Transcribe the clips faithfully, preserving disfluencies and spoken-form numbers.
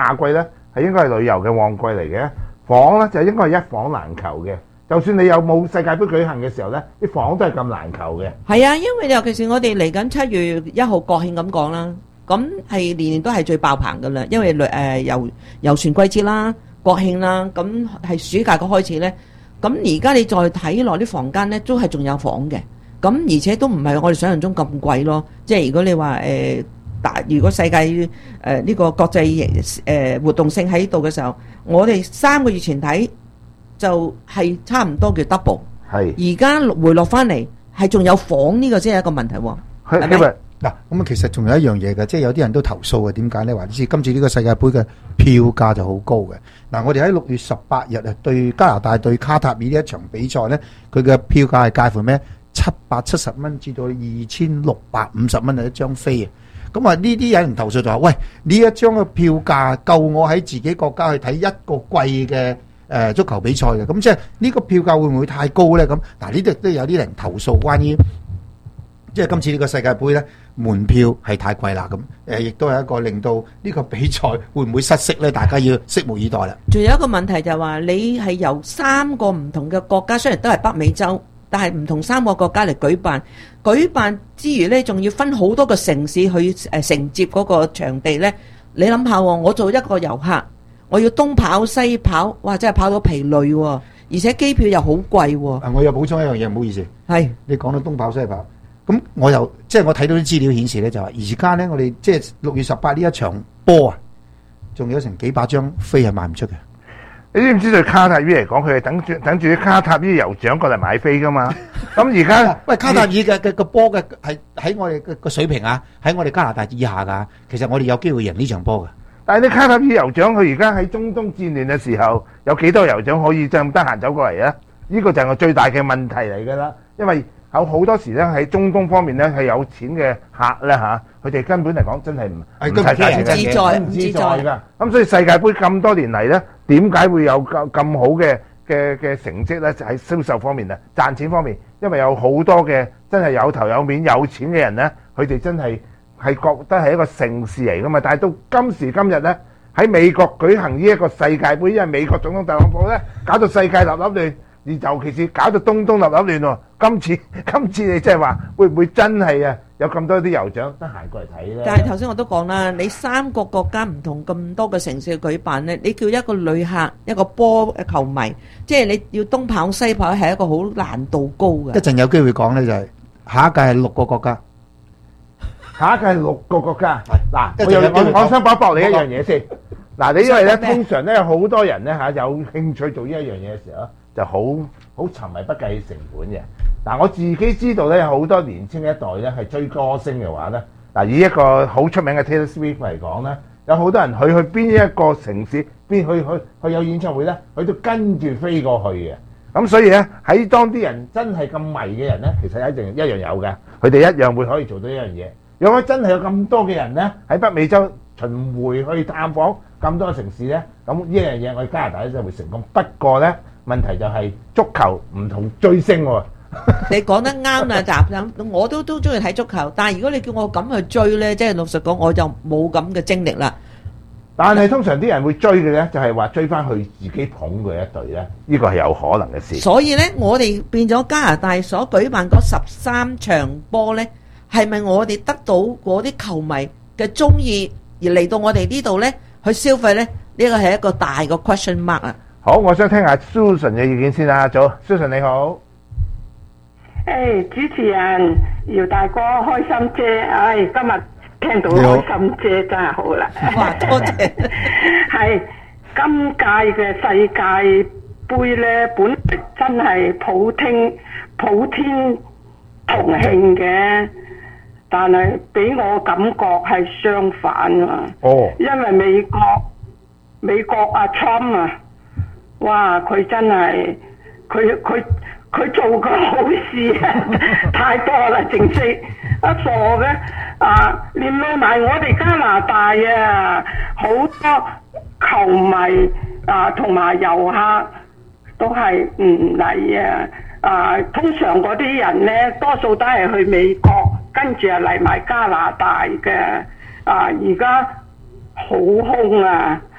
夏季咧係應該係旅遊嘅旺季嚟嘅，房咧就應該係一房難求嘅。就算你有冇世界盃舉行嘅時候咧，啲房都係咁難求嘅。 係啊，因為尤其是我哋嚟緊七月一號國慶咁講啦，咁係年年都係最爆棚噶啦，因為誒遊遊船季節啦、國慶啦，咁係暑假嘅開始咧。咁而家你再睇落啲房間咧，都係仲有房嘅。咁而且都唔係我哋想象中咁貴咯。即係如果你話誒大，如果世界誒呢、呃這個國際誒、呃、活動性喺度嘅時候，我哋三個月前睇就係差唔多叫 double。係而家回落翻嚟，係仲有房呢個先係一個問題喎。係咪？ 嗱，咁啊，其實仲有一樣嘢嘅，即係有啲人都投訴嘅，點解咧？話知今次呢個世界盃嘅票價就好高嘅。嗱，我哋喺六月十八日啊，對加拿大對卡塔爾呢一場比賽咧，佢嘅票價係介乎咩？七百七十蚊至到二千六百五十蚊係一張飛啊！咁啊，呢啲有人投訴就話：喂，呢一張嘅票價夠我喺自己國家去睇一個季嘅誒足球比賽嘅。咁即係呢個票價會唔會太高咧？咁嗱，呢度都有啲人投訴關於。即係今次呢個世界盃咧，門票係太貴啦，咁誒亦都係一個令到呢個比賽會唔會失色咧？大家要拭目以待啦。 仲有一個問題就係話，你係由三個唔同嘅國家，雖然都係北美洲，但係唔同三個國家嚟舉辦。舉辦之餘咧，仲要分好多個城市去誒承接嗰個場地咧。你諗下喎，我做一個遊客，我要東跑西跑，哇！真係跑到疲累喎，而且機票又好貴喎。 啊，我又補充一樣嘢，唔好意思。 係你講到東跑西跑。咁我又即係我睇到啲資料顯示咧，就話而家咧，我哋即係六月十八呢一場波啊，仲有成幾百張飛係賣唔出嘅。 你知唔知對卡塔爾嚟講，佢係等住等住啲卡塔爾酋長過嚟買飛噶嘛？咁而家喂，卡塔爾嘅嘅個波嘅係喺我哋嘅個水平啊，喺我哋加拿大以下㗎。其實我哋有機會贏呢場波㗎。 但係啲卡塔爾酋長佢而家喺中東戰亂嘅時候，有幾多酋長可以就咁得閒走過嚟啊？呢個就係我最大嘅問題嚟㗎啦，因為有好多時咧喺中東方面咧係有錢嘅客咧嚇，佢哋根本嚟講真係唔唔使錢嘅， 自在唔自在㗎。咁所以世界盃咁多年嚟咧，點解會有咁咁好嘅嘅嘅成績咧？就喺銷售方面啊，賺錢方面，因為有好多嘅真係有頭有面有錢嘅人咧，佢哋真係係覺得係一個盛事嚟㗎嘛。但係到今時今日咧，喺美國舉行呢一個世界盃，因為美國總統特朗普咧搞到世界立立亂。而尤其是搞到東東立立亂喎，今次今次你即係話會唔會真係啊有咁多啲酋長得閒過嚟睇咧？ 但係頭先我都講啦，你三個國家唔同咁多嘅城市去舉辦咧，你叫一個旅客一個波嘅球迷，即係你要東跑西跑係一個好難度高嘅。 一陣有機會講咧就係下一屆係六個國家， 下一屆係六個國家。嗱，我又我我想駁駁你一樣嘢先。嗱，你因為咧通常咧有好多人咧嚇有興趣做呢一樣嘢嘅時候，就好好沉迷不計成本嘅。嗱，我自己知道咧，好多年青一代咧係追歌星嘅話咧，嗱，以一個好出名嘅 Taylor Swift 嚟講咧，有好多人佢去邊一個城市，邊去去去有演唱會咧，佢都跟住飛過去嘅。咁所以咧，喺當啲人真係咁迷嘅人咧，其實一定一樣有嘅，佢哋一樣會可以做到一樣嘢。如果真係有咁多嘅人咧喺北美洲巡迴去探訪咁多個城市咧，咁呢樣嘢我哋加拿大咧就會成功。不過咧，問題就係足球唔同追星喎。 你講得啱啦，集咁我都都中意睇足球，但係如果你叫我咁去追咧，即係老實講，我就冇咁嘅精力啦。 但係通常啲人會追嘅咧，就係話追翻去自己捧嘅一隊咧，呢個係有可能嘅事。 所以咧，我哋變咗加拿大所舉辦嗰十三場波咧，係咪我哋得到嗰啲球迷嘅中意而嚟到我哋呢度咧去消費咧？呢個係一個大嘅 question mark 啊！ 好，我想聽下 Susan 嘅意見先啦。早 ，Susan 你好。 誒、hey, 主持人姚大哥開心姐，唉、哎、今日聽到開心姐真係好啦， 哇多謝。 係今屆嘅世界盃咧，本來真係普天普天同慶嘅，但係俾我感覺係相反啊。哦，因為美國美國阿 Trump 啊，哇佢真係佢佢。佢做嘅好事啊，太多啦，淨係一傻嘅啊！連埋我哋加拿大啊，好多球迷啊同埋遊客都係唔嚟啊！啊，通常嗰啲人咧，多數都係去美國，跟住啊嚟埋加拿大嘅啊！而家好空啊！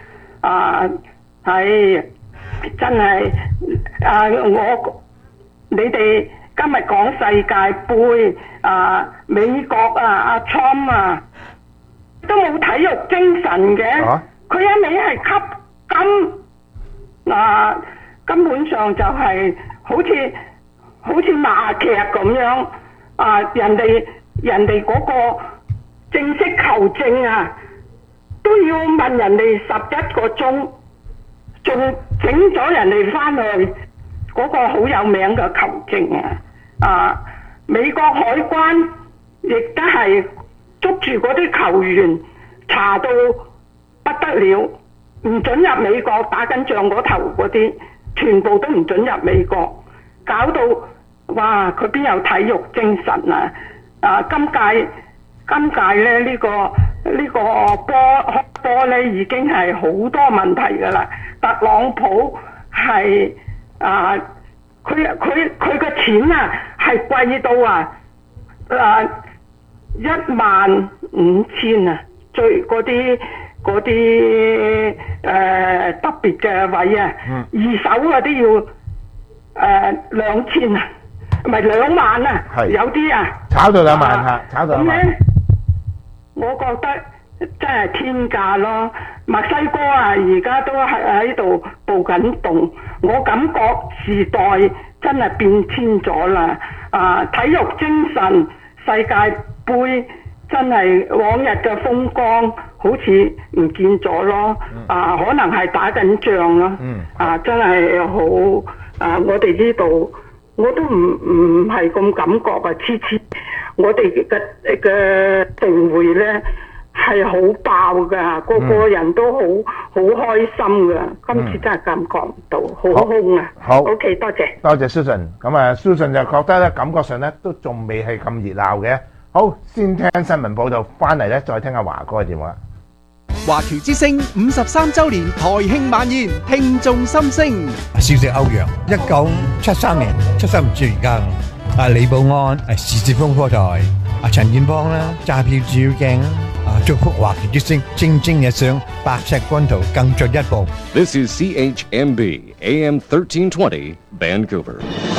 啊係真係啊！我你哋今日講世界盃啊，美國啊，阿 Trump 啊，都冇體育精神嘅，佢一味係吸金啊，根本上就係好似好似罵劇咁樣啊！人哋人哋嗰個正式球證啊，都要問人哋十一個鐘，仲整咗人哋翻去嗰個好有名嘅球證啊！啊，美國海關亦都係捉住嗰啲球員，查到不得了，唔准入美國打緊仗嗰頭嗰啲，全部都唔准入美國，搞到哇！佢邊有體育精神啊！啊，今屆今屆咧呢、呢個呢、呢個波波咧已經係好多問題㗎啦。特朗普係啊，佢佢佢個錢啊係貴到啊啊一萬五千啊，最嗰啲嗰啲誒特別嘅位啊，嗯、二手嗰啲要誒兩千啊，唔係兩萬啊，是有啲啊炒到兩萬嚇，啊、炒到兩萬。咁咧， 我覺得真係天價咯。墨西哥啊，而家都係喺度暴緊動，我感覺時代真係變遷咗啦。啊，體育精神，世界盃真係往日嘅風光，好似唔見咗咯。嗯、啊，可能係打緊仗咯。嗯、啊，真係好啊！我哋呢度我都唔唔係咁感覺啊，次次我哋嘅嘅盛會咧。係好爆噶，個個人都好好、嗯、開心噶。今次真係感覺唔到，嗯、好空啊！ 好 OK， 多謝多謝 Susan。咁啊，Susan就覺得咧，感覺上咧都仲未係咁熱鬧嘅。好，先聽新聞報道，翻嚟咧再聽下華哥嘅電話。 華僑之聲五十三週年台慶晚宴，聽眾心聲。 少食歐陽，一九七三年出生唔住而家。啊，李寶安，誒時事風波台，啊陳建邦啦，揸票照鏡啦。啊！祝福華僑之聲蒸蒸日上，白石軍圖更進一步。 This is C H M B A M thirteen twenty Vancouver。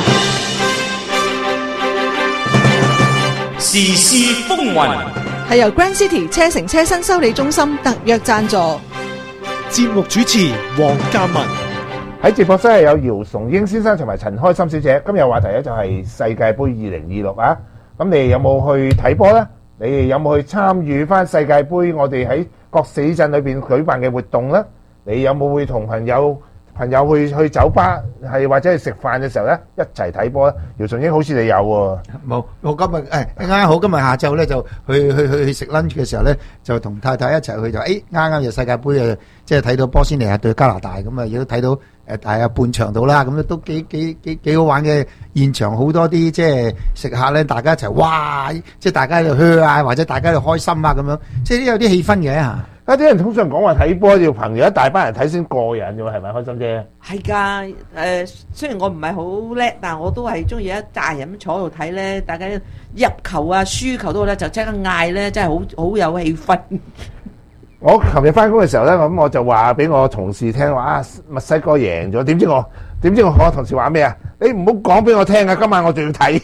時事風雲係由 Grand City 車城車身修理中心特約贊助。 節目主持黃嘉文。 喺直播室係有姚崇英先生同埋陳開心小姐。今日話題咧就係世界盃二零二六啊！咁你有冇去睇波咧？你哋有冇去參與翻世界盃？我哋喺各死鎮裏邊舉辦嘅活動咧？你有冇會同朋友朋友去去酒吧係或者去食飯嘅時候咧一齊睇波咧？姚崇英好似你有喎。 冇，我今日誒啱啱好，今日下晝咧就去去去去食 lunch 嘅時候咧，就同太太一齊去就誒啱啱就世界盃啊，即係睇到波斯尼亞對加拿大咁啊，亦都睇到。誒大約半場到啦，咁都幾幾幾幾好玩嘅現場，好多啲即係食客咧，大家一齊哇！即係大家喺度噓啊，或者大家喺度開心啊咁樣，即係有啲氣氛嘅嚇。 一啲人通常講話睇波要朋友一大班人睇先過癮嘅喎，係咪開心姐？ 係㗎，誒雖然我唔係好叻，但係我都係中意一紮人坐喺度睇咧，大家入球啊、輸球都好咧，就即刻嗌咧，真係好好有氣氛。 我琴日翻工嘅時候咧，咁我就話俾我同事聽話啊，墨西哥贏咗。點知我點知我我同事話咩啊？你唔好講俾我聽啊！今晚我仲要睇。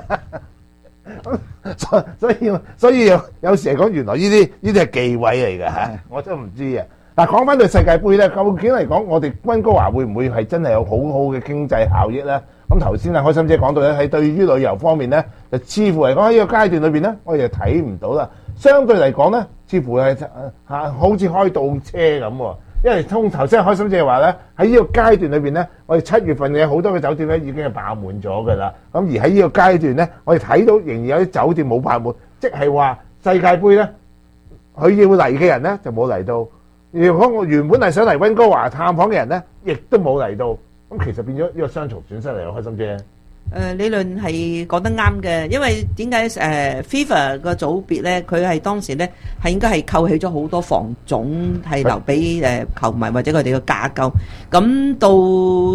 所所以所以有有時嚟講，原來呢啲呢啲係忌諱嚟㗎嚇，我真唔知啊。嗱，講翻對世界盃咧，究竟嚟講，我哋溫哥華會唔會係真係有好好嘅經濟效益咧？咁頭先啊，開心姐講到咧，喺對於旅遊方面咧，就似乎嚟講喺呢個階段裏邊咧，我哋就睇唔到啦。相對嚟講咧，似乎係嚇好似開倒車咁喎。因為通頭先開心姐話咧，喺呢個階段裏邊咧，我哋七月份嘅好多嘅酒店咧已經係爆滿咗㗎啦。咁而喺呢個階段咧，我哋睇到仍然有啲酒店冇爆滿，即係話世界盃咧，佢要嚟嘅人咧就冇嚟到。如果我原本係想嚟溫哥華探訪嘅人咧，亦都冇嚟到。咁其實變咗呢個雙重損失嚟咯，開心姐。 誒、呃、理論係講得啱嘅，因為點解誒 FIFA 個組別咧，佢係當時咧係應該係扣起咗好多房總係留俾誒球迷或者佢哋嘅架構，咁到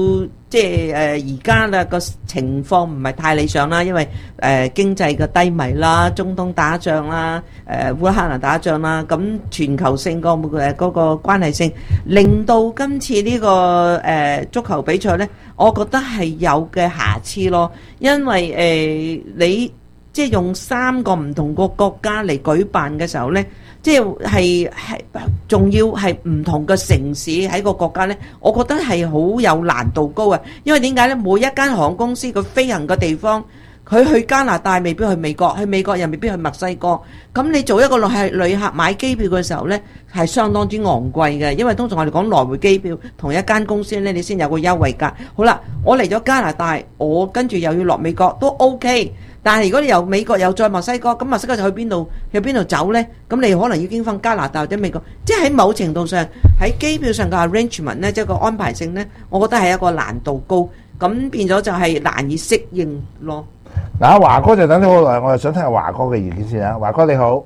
即係誒而家啦個情況唔係太理想啦，因為誒、呃、經濟嘅低迷啦，中東打仗啦，誒、呃、烏克蘭打仗啦，咁全球性個誒嗰個關係性，令到今次呢、這個誒、呃、足球比賽咧，我覺得係有嘅瑕疵咯，因為誒、呃、你即係用三個唔同個國家嚟舉辦嘅時候咧。即係係仲要係唔同嘅城市喺個國家呢，我覺得係好有難度高啊！因為點解呢？每一間航空公司佢飛行嘅地方，佢去加拿大未必去美國，去美國又未必去墨西哥。咁你做一個係旅客買機票嘅時候呢，係相當之昂貴嘅，因為通常我哋講來回機票，同一間公司呢，你先有個優惠價。好啦，我嚟咗加拿大，我跟住又要落美國都 OK。但係如果你由美國又再墨西哥，咁墨西哥就去邊度？去邊度走呢？咁你可能要經翻加拿大或者美國，即係喺某程度上喺機票上嘅 arrangement 呢，即係個安排性呢，我覺得係一個難度高，咁變咗就係難以適應咯。 嗱，華哥就等咗好耐，我就想聽下華哥嘅意見先啊。華哥你好，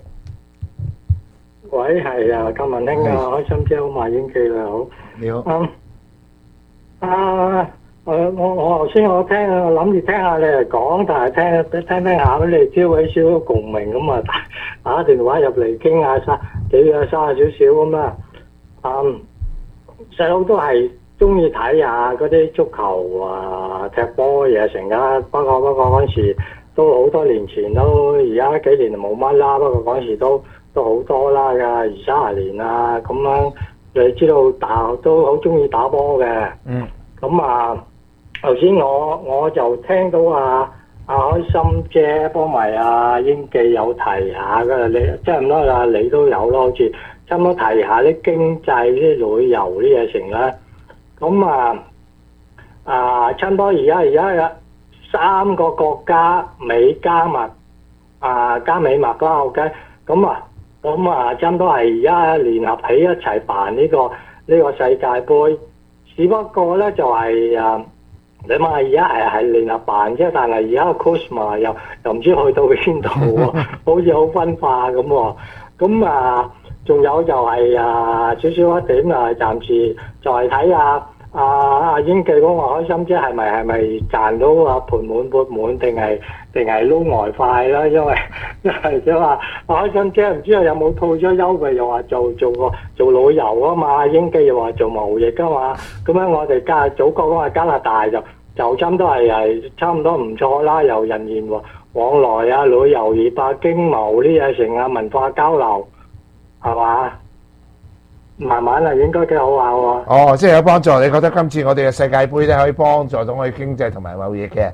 喂，係啊，咁文興啊，開心姐好，馬英記你好， 你好。 嗯啊。誒我我頭先我聽我諗住聽下你嚟講，但係聽聽聽下俾你招起少少共鳴咁啊，打打電話入嚟傾下沙幾啊沙少少咁啦。嗯，細佬都係中意睇下嗰啲足球啊、踢波嘢成噶。不過不過嗰陣時都好多年前都，而家幾年就冇乜啦。不過嗰陣時都都好多啦㗎，二三十年啊咁樣。你知道打都好中意打波嘅。嗯。咁啊〜頭先我我就聽到啊阿開心姐幫埋阿英記有提下㗎，你即係唔多啦，你都有咯，好似差唔多提下啲經濟啲旅遊啲嘢成啦。咁啊啊差唔多而家而家有三個國家美加墨啊加美墨啦 ，OK。咁啊咁啊差唔多係而家聯合起一齊辦呢個呢個世界盃，只不過咧就係啊。你話而家係係聯合辦啫，但係而家個 Cosma 又又唔知去到邊度喎，好似好分化咁喎。咁啊，仲有就係啊少少一點啊，暫時就係睇下阿阿英記講話開心姐係咪係咪賺到啊盤滿缽滿定係定係撈外快啦？因為因為即係話開心姐唔知有冇套咗優惠，又話做做個做旅遊啊嘛，英記又話做貿易噶嘛，咁樣我哋加祖國嗰個加拿大就就差唔多係係差唔多唔錯啦，由人員往來啊、旅遊業啊、經貿呢嘢成啊、文化交流係嘛？慢慢啊，應該幾好下喎。 哦，即係有幫助。你覺得今次我哋嘅世界盃咧，可以幫助到我哋經濟同埋貿易嘅？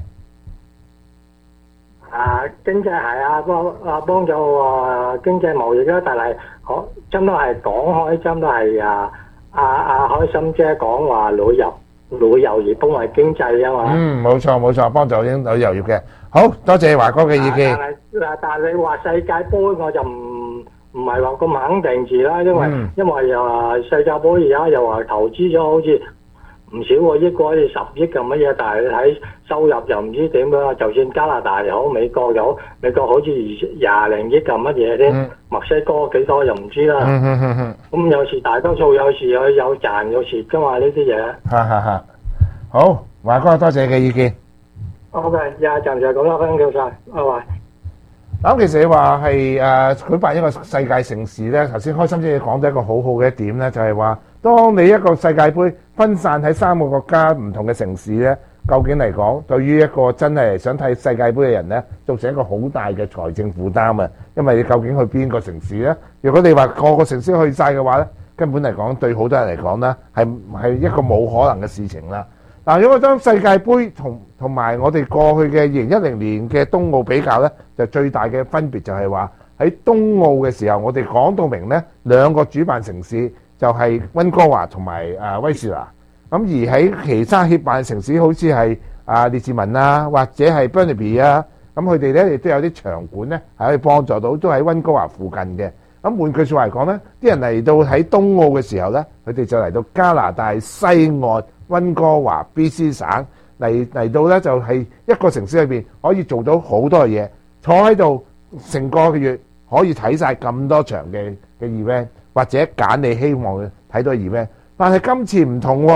啊，經濟係啊，幫啊幫助啊經濟貿易啦，但係可真都係講開，真都係啊啊啊開心姐講話旅遊旅遊業幫埋經濟啊嘛。嗯， 冇錯冇錯，幫助啲旅遊業嘅。好多謝華哥嘅意見。 但係嗱，但係你話世界盃我就唔。唔係話咁肯定住啦，因為、嗯、因為又話世界盃而家又話投資咗好似唔少個億個，好似十億咁乜嘢，但係睇收入又唔知點樣。就算加拿大又好，美國又好，美國好似廿零億咁乜嘢啫，嗯、墨西哥幾多又唔知啦。咁、嗯嗯嗯嗯、有時大多數有時有有賺有蝕噶嘛呢啲嘢。 哈哈哈！好，華哥多謝你嘅意見。 好嘅，廿陣就咁啦，分享晒，拜拜。 咁其實你話係誒舉辦一個世界城市咧，頭先開心姐講咗一個好好嘅一點咧，就係話，當你一個世界盃分散喺三個國家唔同嘅城市咧，究竟嚟講，對於一個真係想睇世界盃嘅人咧，造成一個好大嘅財政負擔啊！因為你究竟去邊個城市咧？如果你話個個城市去晒嘅話咧，根本嚟講對好多人嚟講咧，係係一個冇可能嘅事情啦。嗱，如果將世界盃同同埋我哋過去嘅二零一零年嘅冬奧比較呢，就最大嘅分別就係話喺冬奧嘅時候，我哋講到明呢兩個主辦城市就係溫哥華同埋啊威士拿。咁而喺其他協辦城市，好似係啊列治文啊，或者係 Burnaby 啊，咁佢哋呢亦都有啲場館呢係可以幫助到，都喺溫哥華附近嘅。咁換句説話嚟講呢，啲人嚟到喺冬奧嘅時候呢，佢哋就嚟到加拿大西岸溫哥華 B C 省嚟嚟到呢，就係一個城市裏邊可以做到好多嘢，坐喺度成個月可以睇晒咁多場嘅嘅 event， 或者揀你希望睇到 event。但係今次唔同喎，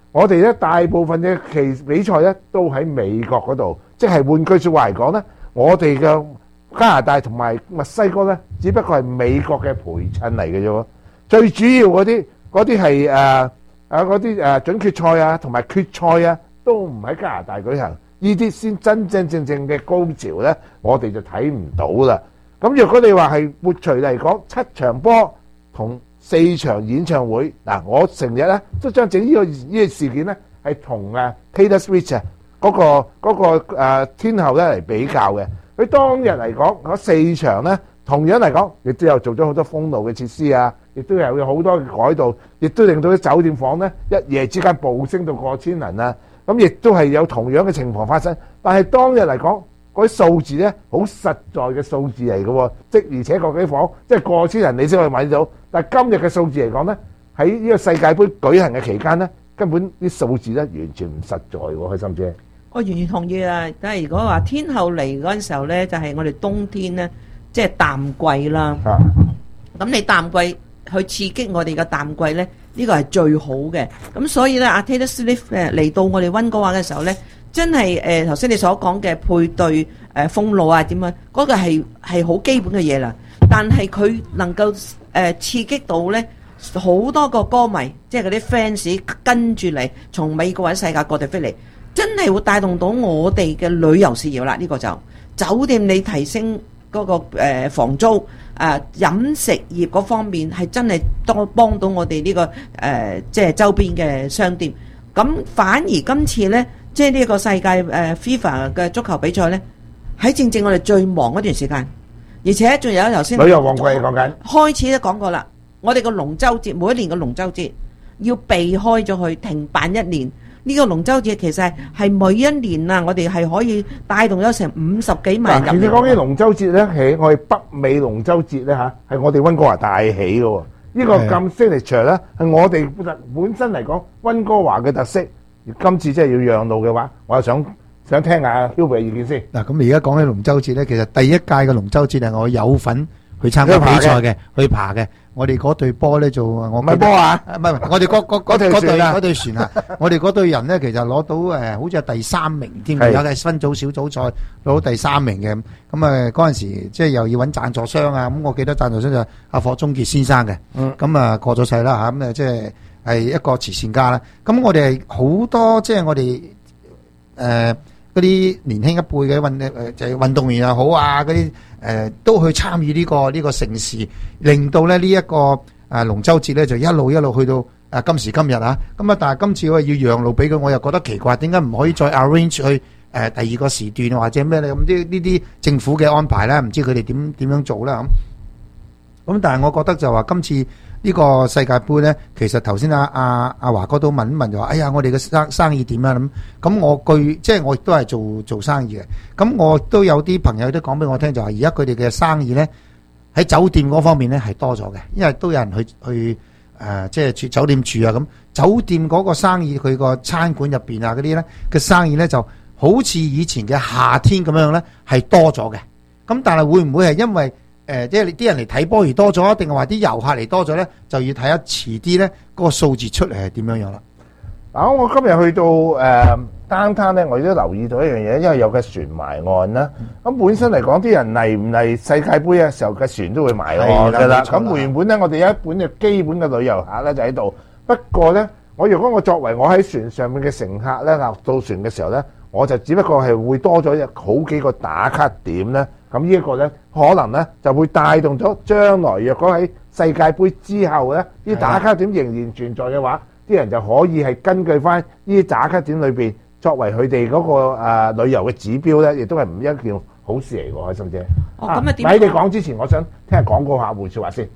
我哋咧大部分嘅期比賽咧都喺美國嗰度，即係換句説話嚟講咧，我哋嘅加拿大同埋墨西哥咧，只不過係美國嘅陪襯嚟嘅啫喎。最主要嗰啲嗰啲係誒啊嗰啲誒準決賽啊同埋決賽啊，都唔喺加拿大舉行。呢啲先真真正正嘅高潮咧，我哋就睇唔到啦。咁若果你話係活隨嚟講，七場波同四場演唱會，嗱，我成日咧都將整呢個呢個事件咧係同誒 Taylor Swift 啊嗰個嗰個誒天后咧嚟比較嘅。佢當日嚟講嗰四場咧，同樣嚟講，亦都有做咗好多封路嘅設施啊，亦都有好多嘅改動，亦都令到啲酒店房咧一夜之間暴升到過千人啊！咁亦都係有同樣嘅情況發生，但係當日嚟講，嗰啲數字咧好實在嘅數字嚟嘅喎，即而且確啲房即係過千人你先可以買到，但係今日嘅數字嚟講咧，喺呢個世界盃舉行嘅期間咧，根本啲數字咧完全唔實在喎，開心姐。 我完全同意啊！但係如果話天后嚟嗰陣時候咧，就係、是、我哋冬天咧，即係淡季啦。咁、啊、你淡季去刺激我哋嘅淡季咧，呢、這個係最好嘅。咁所以咧，阿 Taylor Swift 誒嚟到我哋溫哥華嘅時候咧，真係誒頭先你所講嘅配對誒、呃、封路啊點樣，嗰、那個係係好基本嘅嘢啦。但係佢能夠誒、呃、刺激到咧好多個歌迷，即係嗰啲 fans 跟住嚟，從美國或者世界各地飛嚟。真係會帶動到我哋嘅旅遊事業啦！呢、這個就酒店你提升嗰、那個、呃、房租，誒、呃、飲食業嗰方面係真係多幫到我哋呢、這個誒、呃、即係周邊嘅商店。咁反而今次呢，即係呢個世界誒、呃、FIFA 嘅足球比賽呢，喺正正我哋最忙嗰段時間，而且仲有頭先旅遊旺季講緊開始都講過啦。我哋個龍舟節每一年嘅龍舟節要避開咗去停辦一年。呢個龍舟節其實係每一年啊，我哋係可以帶動咗成五十幾萬人。 其實講起龍舟節咧，係我哋北美龍舟節咧嚇，係我哋溫哥華帶起嘅喎。呢個咁 signature 咧，係我哋本身嚟講溫哥華嘅特色。今次真係要讓路嘅話，我又想想聽下 Hubert 嘅意見先。 嗱，咁而家講起龍舟節咧，其實第一屆嘅龍舟節係我有份去參加比賽嘅，去爬嘅。我哋嗰隊波咧就我唔係波啊，唔係唔係，我哋嗰嗰嗰嗰隊嗰隊船啊，我哋嗰隊人咧其實攞到誒，好似係第三名添，有嘅分組小組賽攞到第三名嘅。咁啊嗰陣時即係又要揾贊助商啊，咁我記得贊助商就係阿霍宗傑先生嘅。咁啊過咗世啦嚇，咁啊即係係一個慈善家啦。咁我哋係好多即係我哋誒嗰啲年輕一輩嘅運誒就係運動員又好啊嗰啲。誒、呃、都去參與呢、這個呢、這個盛事，令到咧呢一、這個誒、呃、龍舟節咧就一路一路去到誒、呃、今時今日啊！咁啊，但係今次我要讓路俾佢，我又覺得奇怪，點解唔可以再 arrange 去誒、呃、第二個時段或者咩咧？咁啲呢啲政府嘅安排咧，唔知佢哋點點樣做啦咁。咁但係我覺得就話今次呢個世界盃咧，其實頭先阿阿阿華哥都問一問就話，哎呀，我哋嘅生生意點啊咁？咁我據即係我亦都係做做生意嘅，咁我都有啲朋友都講俾我聽，就話而家佢哋嘅生意咧喺酒店嗰方面咧係多咗嘅，因為都有人去去誒、呃、即係住酒店住啊咁。酒店嗰個生意佢個餐館入邊啊嗰啲咧嘅生意咧就好似以前嘅夏天咁樣咧係多咗嘅。咁但係會唔會係因為？誒、呃，即係啲人嚟睇波而多咗，定係話啲遊客嚟多咗咧？就要睇下遲啲咧，嗰、那個數字出嚟係點樣樣啦。 嗱，我今日去到誒 downtown 咧，我亦都留意到一樣嘢，因為有個船埋岸啦。咁、嗯、本身嚟講，啲人嚟唔嚟世界盃嘅時候嘅船都會埋岸㗎啦。咁原本咧，我哋有一本嘅基本嘅旅遊客咧就喺度。不過咧，我如果我作為我喺船上面嘅乘客咧，落到船嘅時候咧，我就只不過係會多咗好幾個打卡點咧。咁呢一個咧，可能咧就會帶動咗將來若果喺世界盃之後咧，啲打卡點仍然存在嘅話，啲人就可以係根據翻呢啲打卡點裏邊作為佢哋嗰個、呃、旅遊嘅指標咧，亦都係唔一件好事嚟喎，開心姐。 哦，咁啊點？ 喺你講之前，我想聽下廣告客戶説話先。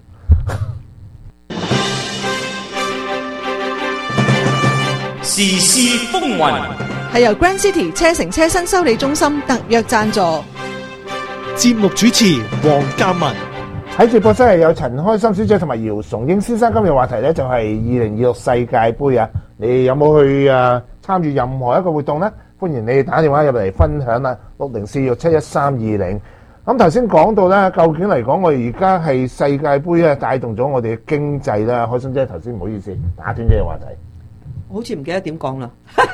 時事風雲係由 Grand City 車城車新修理中心特約贊助。 節目主持黃嘉文喺直播室係有陳開心小姐同埋姚崇英先生。今日話題咧就係二零二六世界盃啊！你有冇去啊參與任何一個活動呢？歡迎你打電話入嚟分享啦，六零四六七一三二零。咁頭先講到咧，究竟嚟講，我哋而家係世界盃咧帶動咗我哋嘅經濟啦。開心姐頭先唔好意思打斷咗個話題。 好似唔記得點講啦。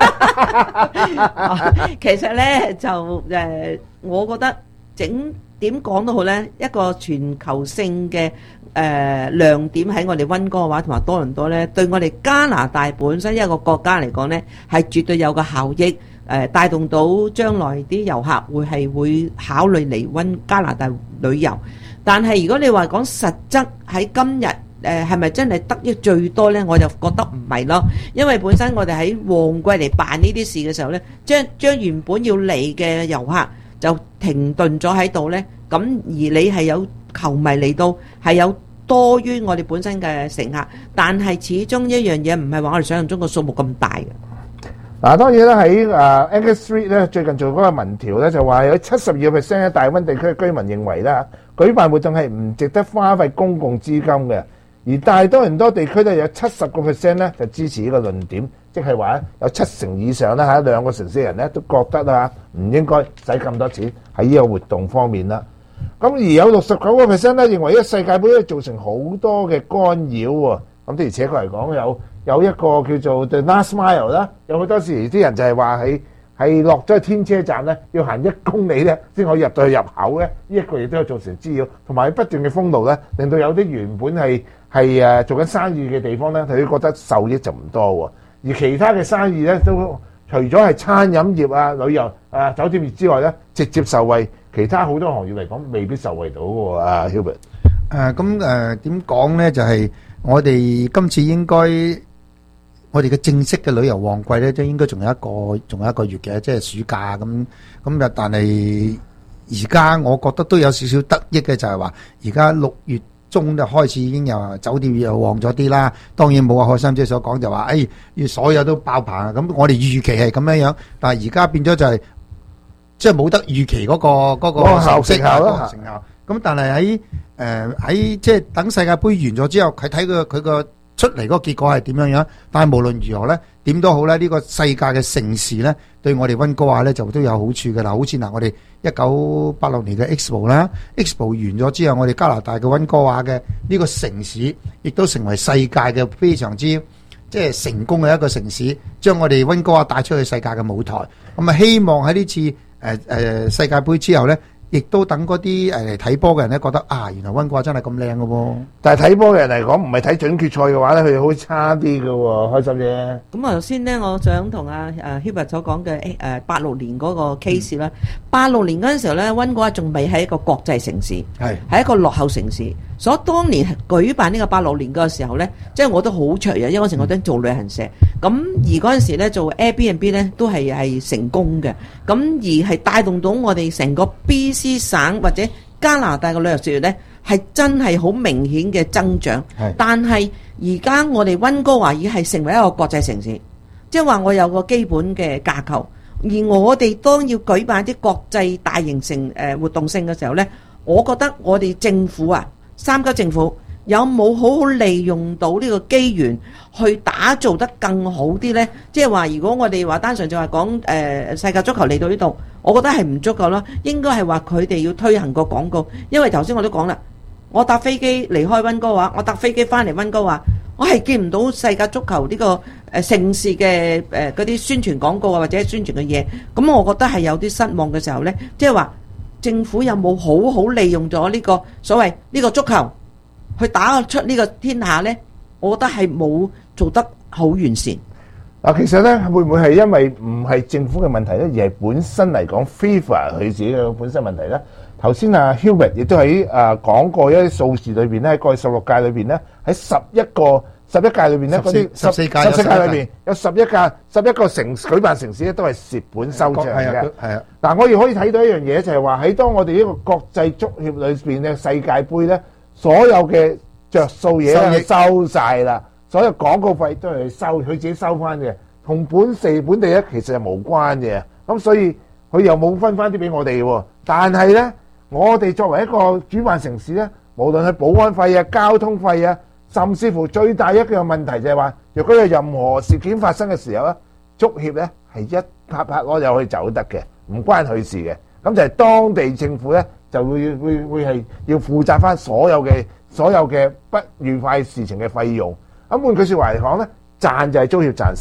其實咧就誒、呃，我覺得整點講都好咧，一個全球性嘅誒、呃、亮點喺我哋溫哥華同埋多倫多咧，對我哋加拿大本身一個國家嚟講咧，係絕對有個效益，誒、呃、帶動到將來啲遊客會係會考慮嚟溫加拿大旅遊。但係如果你話講實質喺今日，誒係咪真係得益最多呢？我就覺得唔係咯，因為本身我哋喺旺季嚟辦呢啲事嘅時候呢，將將原本要嚟嘅遊客就停頓咗喺度呢。咁而你係有球迷嚟到，係有多於我哋本身嘅乘客，但係始終一樣嘢唔係話我哋想象中個數目咁大嘅。 嗱，當然啦，喺誒 Angus Street 咧，最近做嗰個民調咧，就話有七十二個 percent 嘅大溫地區嘅居民認為啦，舉辦活動係唔值得花費公共資金嘅。而大多倫多地區咧有七十個 percent 咧就支持呢個論點，即係話有七成以上咧喺兩個城市人咧都覺得啊唔應該使咁多錢喺呢個活動方面啦。咁而有六十九個 percent 咧認為呢個世界盃咧造成好多嘅干擾喎。咁的而且確嚟講有有一個叫做 The Last Mile 啦，有好多時啲人就係話喺係落咗去天車站咧要行一公里咧先可以入到去入口咧，呢一個亦都有造成滋擾，同埋不斷嘅封路咧，令到有啲原本係係誒做緊生意嘅地方咧，佢覺得受益就唔多喎。而其他嘅生意咧，都除咗係餐飲業啊、旅遊啊、酒店業之外咧，直接受惠。其他好多行業嚟講，未必受惠到喎。啊 Hubert， 誒咁誒點講咧？就係我哋今次應該我哋嘅正式嘅旅遊旺季咧，都應該仲有一個仲有一個月嘅，即係暑假咁咁啊！但係而家我覺得都有少少得益嘅，就係話而家六月中就開始已經有酒店又旺咗啲啦。當然冇阿海生姐所講就話，誒要所有都爆棚啊！咁我哋預期係咁樣樣，但係而家變咗就係即係冇得預期嗰個嗰個效績啊，嗰個成效。咁但係喺誒喺即係等世界盃完咗之後，佢睇佢佢個出嚟嗰個結果係點樣樣。但係無論如何咧，點都好咧，呢個世界嘅盛事咧，對我哋溫哥華咧就都有好處嘅啦。好似嗱，我哋一九八六年嘅 Expo 啦 ，Expo 完咗之後，我哋加拿大嘅溫哥華嘅呢個城市，亦都成為世界嘅非常之即係成功嘅一個城市，將我哋溫哥華帶出去世界嘅舞台。咁啊，希望喺呢次誒誒世界盃之後咧，亦都等嗰啲誒嚟睇波嘅人咧覺得啊，原來溫哥華真係咁靚嘅喎。但係睇波嘅人嚟講，唔係睇準決賽嘅話咧，佢哋好差啲嘅喎，開心啫。咁啊，頭先咧，我想同阿誒 Hubert 所講嘅誒八六年嗰個 case 啦。八六年嗰陣時候咧，溫哥華仲未係一個國際城市，係係一個落後城市。所以當年舉辦呢個八六年嗰個時候咧，即係我都好雀躍，因為嗰時我都做旅行社。咁而嗰陣時咧做 Airbnb 咧都係係成功嘅。咁而係帶動到我哋成個 B C 省或者加拿大嘅旅遊事業咧，係真係好明顯嘅增長。但係而家我哋溫哥華已經係成為一個國際城市，即係話我有個基本嘅架構。而我哋當要舉辦啲國際大型成誒活動性嘅時候咧，我覺得我哋政府啊，三級政府有冇好好利用到呢個機緣去打造得更好啲呢？即係話，如果我哋話單純就係講誒世界足球嚟到呢度，我覺得係唔足夠咯。應該係話佢哋要推行個廣告，因為頭先我都講啦，我搭飛機離開溫哥華，我搭飛機翻嚟溫哥華，我係見唔到世界足球呢個誒盛事嘅誒嗰啲宣傳廣告啊，或者宣傳嘅嘢。咁我覺得係有啲失望嘅時候呢，即係話。政府有冇好好利用咗呢個所謂呢個足球去打出呢個天下呢？我覺得係冇做得好完善。 嗱，其實咧會唔會係因為唔係政府嘅問題咧，而係本身嚟講 FIFA 佢自己嘅本身問題咧？頭先啊 Hubert 亦都喺誒講過一啲數字裏邊咧，喺過去十六屆裏邊咧，喺十一個十一屆裏邊咧，嗰啲十四屆十四屆裏邊有十一屆十一個城舉辦城市咧，都係蝕本收場嘅。係啊，嗱，我哋可以睇到一樣嘢，就係話喺當我哋呢個國際足協裏邊嘅世界盃咧，所有嘅着數嘢都收曬啦，所有廣告費都係收，佢自己收翻嘅，同本地本地咧其實係無關嘅。咁所以佢又冇分翻啲俾我哋喎。但係咧，我哋作為一個主辦城市咧，無論係保安費啊、交通費啊，甚至乎最大一個問題就係話，若果有任何事件發生嘅時候咧，足協咧係一拍拍攞就可以走得嘅，唔關佢事嘅。咁就係當地政府咧就會會會係要負責翻所有嘅所有嘅不愉快事情嘅費用。咁換句説話嚟講咧，賺就係足協賺晒，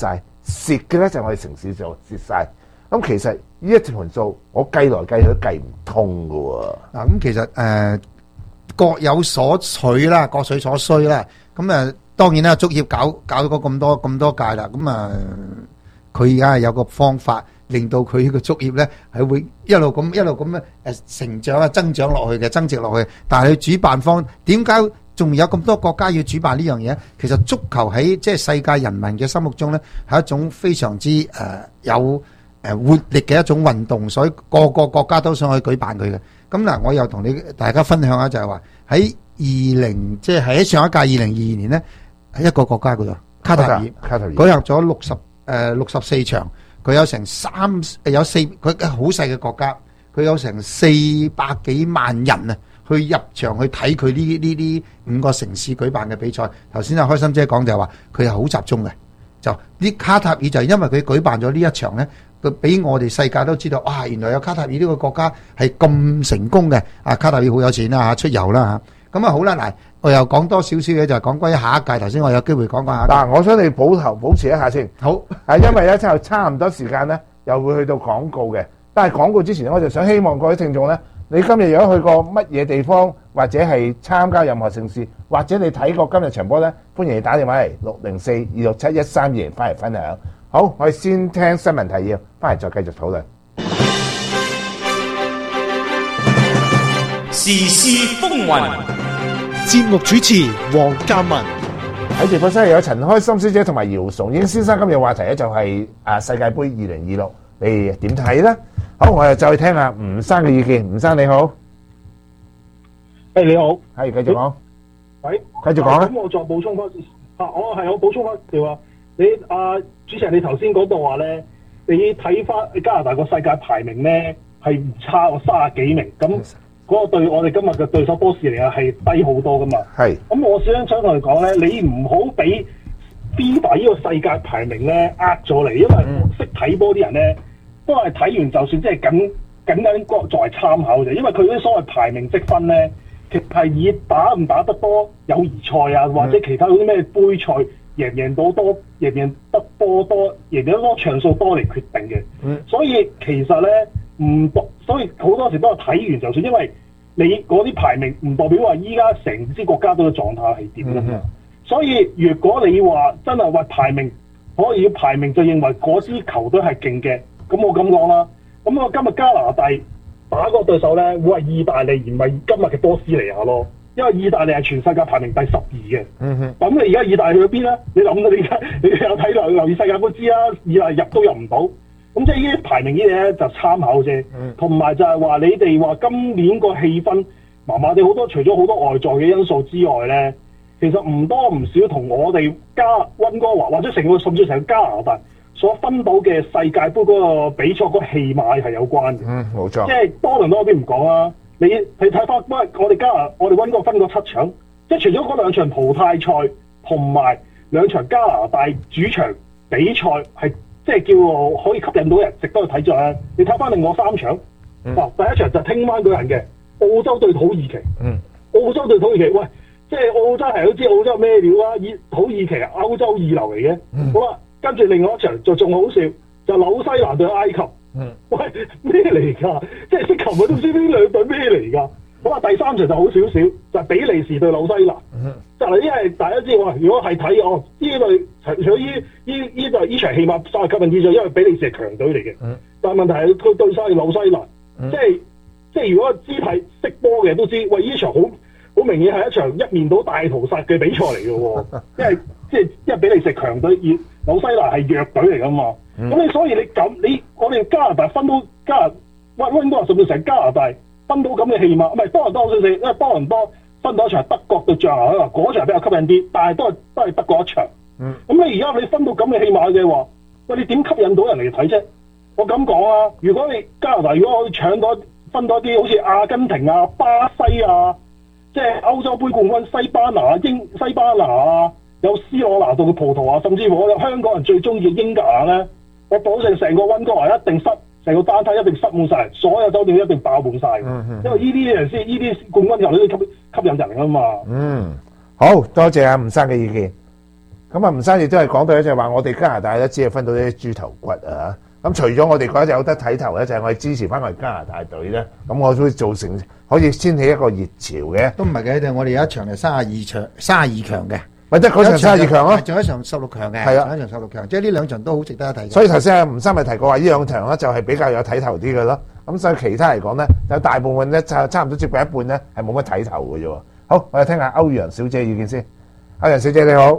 蝕嘅咧就係我哋城市就蝕晒。咁其實呢一條盤數，我計來計去都計唔通㗎喎。 嗱，咁其實誒、呃、各有所取啦，各取所需啦。咁誒、呃、當然啦，足協搞搞咗咁多咁多屆啦，咁啊佢而家係有個方法，令到佢個足協咧係會一路咁一路咁樣誒成長啊、增長落去嘅、增值落去。但係佢主辦方點解仲有咁多國家要主辦呢樣嘢？其實足球喺即係世界人民嘅心目中咧係一種非常之誒、呃、有誒活力嘅一種運動，所以個個國家都想去舉辦佢嘅。咁嗱，我又同你大家分享下，就係話喺二零即係喺上一屆二零二二年咧，喺一個國家嗰度卡塔爾卡塔爾舉行咗六十誒六十四場，佢有成三有四佢好細嘅國家，佢有成四百幾萬人啊，去入場去睇佢呢呢呢五個城市舉辦嘅比賽。頭先阿開心姐講就係話佢係好集中嘅，就呢卡塔爾就係因為佢舉辦咗呢一場咧。佢俾我哋世界都知道，哇！原來有卡塔爾呢個國家係咁成功嘅。啊，卡塔爾好有錢啦嚇，出遊啦嚇。咁啊好啦，嗱，我又講多少少嘢，就係講關於下一屆。頭先我有機會講講下。 嗱，我想你保頭保持一下先。 好， 係因為咧，之後差唔多時間咧，又會去到廣告嘅。但係廣告之前咧，我就想希望各位聽眾咧，你今日如果去過乜嘢地方，或者係參加任何盛事，或者你睇過今日場波咧，歡迎你打電話嚟六零四二六七一三二，翻嚟分享。好，我哋先聽新聞提要，翻嚟再繼續討論。 時事風雲，節目主持黃嘉文。 喺直播室有陳開心小姐同埋姚崇英先生。今日話題咧就係啊世界盃二零二六，你點睇咧？好，我哋再聽下吳生嘅意見。吳生你好， 誒你好， 係繼續講， 喂， 繼續講啦。 咁我再補充翻啊，我係我補充翻條話。你啊，主持人，你頭先嗰度話咧，你睇翻加拿大個世界排名咧係唔差喎，三十幾名。咁嗰個對我哋今日嘅對手波士尼亞係低好多噶嘛。係。咁我想想同你講咧，你唔好俾 FIFA 呢個世界排名咧呃咗你，因為識睇波啲人咧都係睇完就算，即係僅僅僅作為參考啫。因為佢啲所謂排名積分咧，其實係以打唔打得多友誼賽啊，或者其他嗰啲咩杯賽。贏唔贏到多，贏唔贏得波多，贏得多場數多嚟決定嘅。嗯，所以其實咧唔代，所以好多時都係睇完就算，因為你嗰啲排名唔代表話依家成支國家隊嘅狀態係點㗎嘛。嗯、所以如果你話真係話排名可以排名就認為嗰支球隊係勁嘅，咁我咁講啦。咁我今日加拿大打個對手咧，會係意大利，而唔係今日嘅波斯尼亞咯。因為意大利係全世界排名第十二嘅，咁、嗯、你而家意大利去咗邊咧？你諗到你而家你有睇留留意世界盃知啦，意大利入都入唔到，咁即係呢啲排名呢啲咧就參考啫。同、嗯、埋就係話你哋話今年個氣氛麻麻地好多，除咗好多外在嘅因素之外咧，其實唔多唔少同我哋加溫哥華或者成個甚至成個加拿大所分到嘅世界盃嗰個比賽嗰個戲碼係有關嘅。嗯，冇錯。即係多倫多嗰邊唔講啦。你你睇翻，因為我哋加拿我哋溫哥分過七場，即係除咗嗰兩場淘汰賽同埋兩場加拿大主場比賽係即係叫可以吸引到人值得去睇咗咧。你睇翻另外三場，嗱、嗯、第一場就聽晚嗰人嘅澳洲對土耳其，嗯、澳洲對土耳其，喂，即係澳洲係都知澳洲咩料啊？以土耳其係歐洲二流嚟嘅，嗯、好啦，跟住另外一場就仲好笑，就紐西蘭對埃及。嗯，喂，咩嚟㗎？即係識球咪都唔知呢兩隊咩嚟㗎？好啊，第三場就好少少，就係、比利時對紐西蘭。嗯，就係因為大家知喎，如果係睇哦呢隊除咗呢呢呢隊呢場起碼稍為吸引啲咗，因為比利時係強隊嚟嘅。嗯，但係問題係佢對晒紐西蘭，嗯、即係即係如果知係識波嘅都知，喂呢場好好明顯係一場一面倒大屠殺嘅比賽嚟嘅喎，因為即係因為比利時係強隊，而紐西蘭係弱隊嚟㗎嘛。咁、嗯、你所以你咁你我哋加拿大分到加拿溫溫哥華甚至成加拿大分到咁嘅戲碼，唔係多倫多我想死，因為多倫多分到一場德國對象牙啊，嗰場比較吸引啲，但係都係都係德國一場。咁、嗯、你而家你分到咁嘅戲碼嘅話，喂你點吸引到人嚟睇啫？我咁講啊，如果你加拿大如果可以搶到分到啲好似阿根廷啊、巴西啊，即係歐洲杯冠軍西班牙、英西班牙啊，有 C 羅拿度嘅葡萄牙，甚至乎我有香港人最中意嘅英格蘭咧。我保證成個溫哥華一定塞，成個單體一定塞滿晒，所有酒店一定爆滿晒。嗯嗯、因為呢啲人先，呢啲冠軍球都吸吸引人啊嘛。嗯， 好多謝阿吳生嘅意見。 咁啊，吳生亦都係講到咧，就係話我哋加拿大咧，只係分到啲豬頭骨啊。咁除咗我哋覺得有得睇頭咧，就係我哋支持翻我哋加拿大隊咧。咁我都會造成可以掀起一個熱潮嘅。 都唔係嘅，我哋有一場係三十二場，三十二強嘅。 咪即係嗰場三十二強咯， 仲有一場十六強嘅， 係啊， 仲有一場十六強，即係呢兩場都好值得一睇。 所以頭先阿吳生咪提過話，呢兩場咧就係比較有睇頭啲嘅咯。咁所以其他嚟講咧，有大部分咧就差唔多接近一半咧係冇乜睇頭嘅啫喎。好，我哋聽下歐陽小姐意見先。歐陽小姐你好，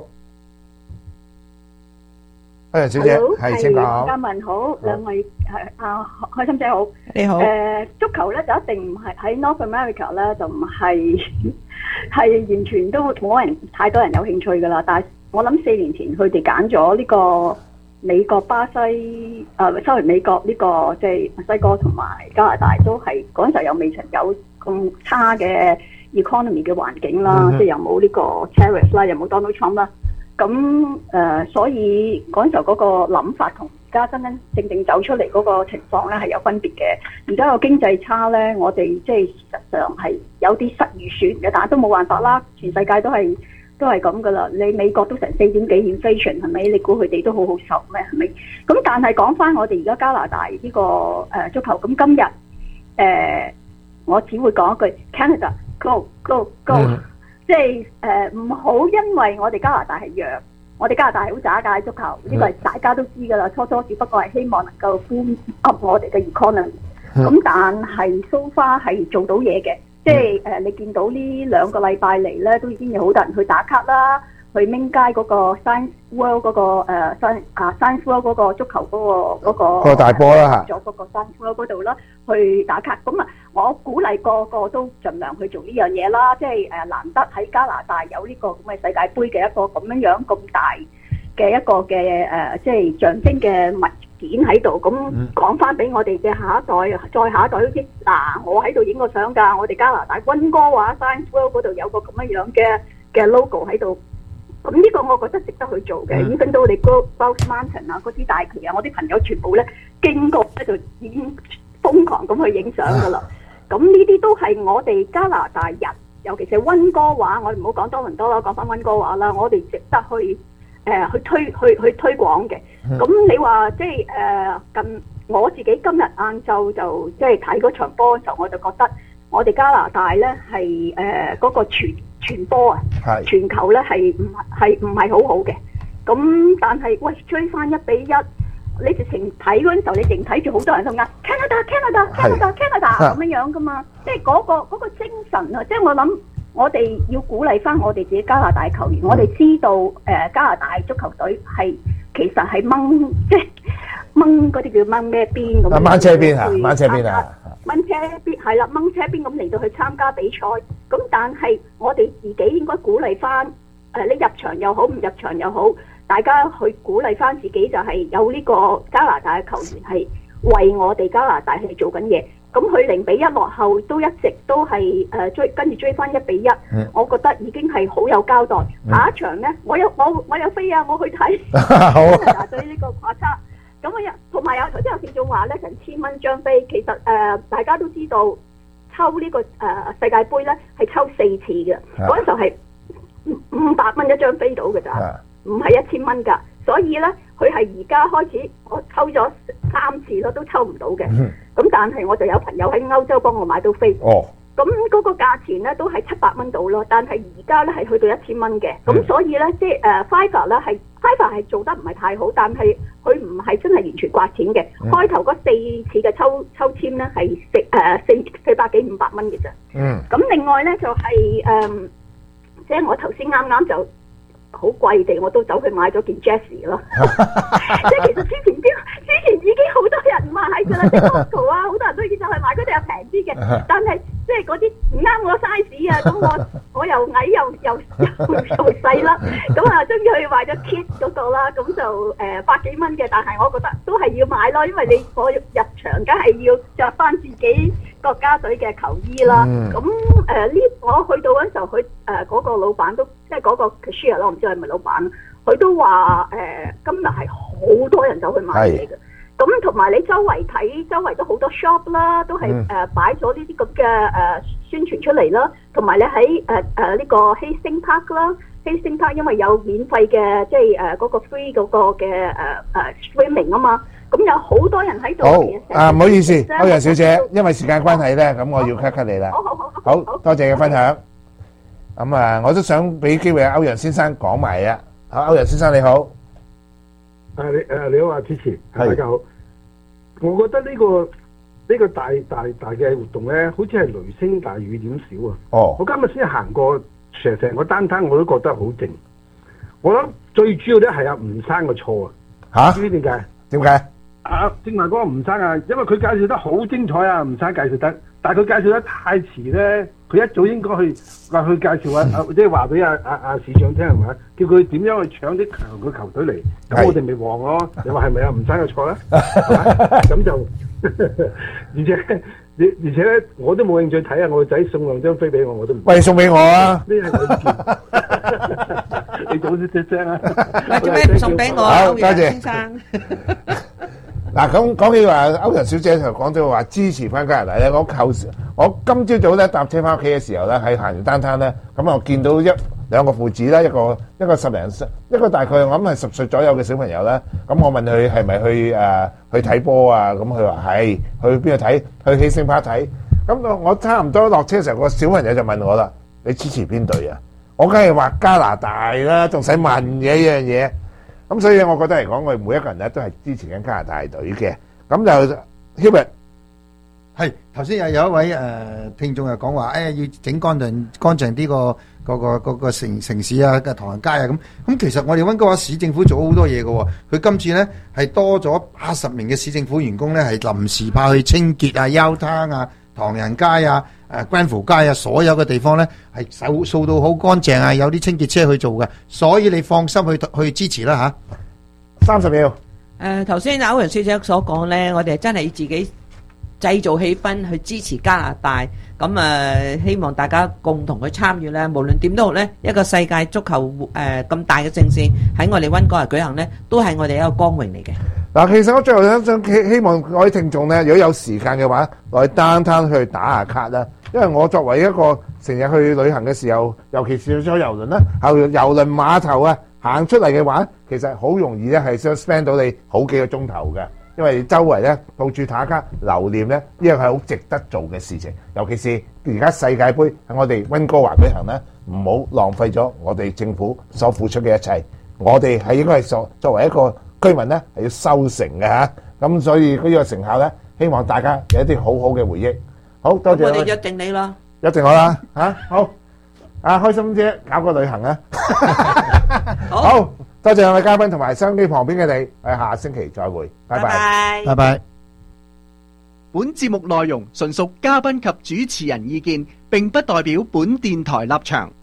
歐陽小姐係請講。 嘉文好，兩位係啊開心姐好， 你好。 誒足球咧就一定唔係喺 North America 咧就唔係係完全都冇人太多人有興趣㗎啦。但係我諗四年前佢哋揀咗呢個美國、巴西誒，收嚟美國呢個即係墨西哥同埋加拿大都係嗰陣時候又未曾有咁差嘅 economy 嘅環境啦，即係又冇呢個 tariff 啦，又冇 Donald Trump 啦。咁誒、呃，所以嗰陣時候嗰個諗法同而家真真正正走出嚟嗰個情況咧係有分別嘅。而家個經濟差咧，我哋即係事實上係有啲失預算嘅，但係都冇辦法啦。全世界都係都係咁噶啦。你美國都成四點幾 inflation 係咪？你估佢哋都好好受咩？係咪？咁但係講翻我哋而家加拿大呢、這個誒、呃、足球，咁今日誒、呃、我只會講一句 Canada go go go。嗯即係誒唔好因為我哋加拿大係弱，我哋加拿大係好渣㗎足球，呢個係大家都知㗎啦。初初只不過係希望能夠 boom up 我哋嘅 economy，咁但係 so far 係做到嘢嘅，即係誒你見到呢兩個禮拜嚟咧，都已經有好多人去打卡啦，去明街嗰個 Science World 嗰個誒 Science 啊 Science World 嗰個足球嗰個嗰個嗰個大波啦嚇， 咗嗰個 Science World 嗰度啦，去打卡。咁啊，我鼓勵個個都盡量去做呢樣嘢啦，即係誒難得喺加拿大有呢個咁嘅世界盃嘅一個咁樣樣咁大嘅一個嘅誒，即係象徵嘅物件喺度。咁講翻俾我哋嘅下一代，再下一代都知嗱，我喺度影個相㗎，我哋加拿大溫哥華 Science World 嗰度有個咁樣樣嘅嘅 logo 喺度。咁呢個我覺得值得去做嘅，已經跟到我哋 Grouse Mountain 啊嗰啲大旗啊，我啲朋友全部咧經過咧就已經瘋狂咁去影相㗎啦。咁呢啲都係我哋加拿大人，尤其是溫哥華，我哋唔好講多倫多啦，講翻溫哥華啦，我哋值得去誒、呃、去推去去推廣嘅。咁你話即係誒近我自己今日晏晝就即係睇嗰場波嘅時候，我就覺得我哋加拿大咧係誒嗰個傳傳波啊，傳球咧係唔係唔係好好嘅。咁但係喂追翻一比一。你直情睇嗰陣時候，你淨睇住好多人喺度嗌 Canada Canada Canada Canada 咁樣樣噶嘛，即係嗰個嗰個精神啊！即係我諗，我哋要鼓勵翻我哋自己加拿大球員。我哋知道誒加拿大足球隊係其實係掹即係掹嗰啲叫掹咩邊咁。 掹車邊啊！掹車邊啊！ 掹車邊係啦，掹車邊咁嚟到去參加比賽。咁但係我哋自己應該鼓勵翻誒，你入場又好，唔入場又好。大家去鼓勵翻自己，就係有呢個加拿大嘅球員係為我哋加拿大係做緊嘢。咁佢零比一落後，都一直都係誒追跟住追翻一比一。嗯、我覺得已經係好有交代。嗯、下一場呢，我有我我有飛啊，我去睇。好啊！對呢個跨差。咁我有同埋有頭先有聽眾話咧，成千蚊張飛，其實誒、呃、大家都知道抽呢、呢個誒、呃、世界盃咧係抽四次嘅，嗰陣、啊、時候係五百蚊一張飛到嘅咋。唔係一千蚊㗎，所以咧佢係而家開始，我抽咗三次咯，都抽唔到嘅。咁、嗯、但係我就有朋友喺歐洲幫我買到飛。哦。咁嗰個價錢咧都係七百蚊到咯，但係而家咧係去到一千蚊嘅。咁、嗯、所以咧即係誒 Fiverr 咧係 Fiverr 係做得唔係太好，但係佢唔係真係完全刮錢嘅。嗯、開頭嗰四次嘅抽抽籤咧係四誒四四百幾五百蚊嘅啫。嗯。咁另外咧就係、是、誒、呃，即係我頭先啱啱就。好貴地，我都走去買咗件 Jessie 咯。即係其實之前啲之前已經好多人買㗎啦，即係 Costco 啊，好多人都已經走去買，嗰啲又平啲嘅。但係即係嗰啲唔啱我 size 啊，咁我我又矮又又又又細啦，咁啊終於去買咗 Kit 嗰個啦，咁就誒、呃、百幾蚊嘅，但係我覺得都係要買咯，因為你我入場梗係要着翻自己國家隊嘅球衣啦。咁誒呢，我去到嗰陣時候，佢誒嗰個老闆都即係嗰個 cashier 咯，我唔知係咪老闆，佢都話誒、呃、今日係好多人走去買嘢嘅。咁同埋你周圍睇，周圍都好多 shop 啦，都係誒擺咗呢啲咁嘅誒宣傳出嚟啦。同埋你喺誒誒呢個 Hastings Park 啦 Hastings Park 因為有免費嘅即係誒嗰個 free 嗰個嘅誒誒 swimming 啊嘛，咁有好多人喺度。 好啊，唔好意思，歐陽小姐，因為時間關係咧，咁我要 cut cut 你啦。 好好好， 好多謝你嘅分享。咁啊，我都想俾機會歐陽先生講埋啊。好，歐陽先生你好。 啊你誒你好啊，主持，大家好。我覺得呢個呢個大大大嘅活動咧，好似係雷聲大雨點少啊。 哦。 我今日先行過成成個單攤，我都覺得好靜。我諗最主要咧係阿吳生嘅錯啊。 嚇？ 知唔知點解？ 點解？ 啊，正話嗰個吳生啊，因為佢介紹得好精彩啊，吳生介紹得，但係佢介紹得太遲咧，佢一早應該去話去介紹啊，啊即係話俾阿阿阿市長聽係咪？叫佢點樣去搶啲強嘅球隊嚟，咁我哋咪旺咯。你話係咪啊？吳生嘅錯咧？咁就而且你而且咧，我都冇興趣睇啊！我個仔送兩張飛俾我，我都唔喂送俾我啊！ 呢係我意見，你早啲出聲啊！ 做咩唔送俾我？ 好，多謝先生。 嗱，咁講起話，歐陽小姐就講到話支持翻加拿大咧。我舊時我今朝早咧搭車翻屋企嘅時候咧，喺行完單攤咧，咁我見到一兩個父子啦，一個一個十零歲，一個大概我諗係十歲左右嘅小朋友咧。咁我問佢係咪去誒去睇波啊？咁佢話係，去邊度睇？去喜盛柏睇。咁我我差唔多落車嘅時候，個小朋友就問我啦：你支持邊隊啊？我梗係話加拿大啦，仲使問嘅一樣嘢。咁所以我覺得嚟講，我哋每一個人咧都係支持緊加拿大隊嘅。咁就 Hubert 係頭先又有一位誒、呃、聽眾又講話，誒、哎、要整乾淨乾淨啲個個個個個城城市啊嘅唐人街啊咁。咁其實我哋溫哥華市政府做好多嘢嘅喎，佢今次咧係多咗八十名嘅市政府員工咧係臨時派去清潔啊、休灘啊、唐人街啊、誒 Granville 街啊，所有嘅地方咧係掃掃到好乾淨啊，有啲清潔車去做嘅，所以你放心去去支持啦嚇。 三十秒。 誒頭先歐陽小姐所講咧，我哋真係自己製造氣氛去支持加拿大，咁誒、呃、希望大家共同去參與咧。無論點都好咧，一個世界足球誒咁、呃、大嘅盛事喺我哋溫哥華舉行咧，都係我哋一個光榮嚟嘅。 嗱，其實我最後想想希希望各位聽眾咧，如果有時間嘅話，落去單攤去打下卡啦。因為我作為一個成日去旅行嘅時候，尤其是坐遊輪啦，後郵輪碼頭啊，行出嚟嘅話，其實好容易咧係想 spend 到你好幾個鐘頭嘅。因為周圍咧到處打卡留念咧，呢個係好值得做嘅事情。尤其是而家世界盃喺我哋溫哥華舉行咧，唔好浪費咗我哋政府所付出嘅一切。我哋係應該係作作為一個居民咧係要收成嘅嚇。咁所以呢個成效咧，希望大家有一啲好好嘅回憶。好多謝。 我哋約定你啦， 約定我啦嚇。好，啊開心姐搞個旅行啊！好。多謝兩位嘉賓同埋收音機旁邊嘅你，我哋下星期再會，拜拜， 拜拜。 本節目內容純屬嘉賓及主持人意見，並不代表本電台立場。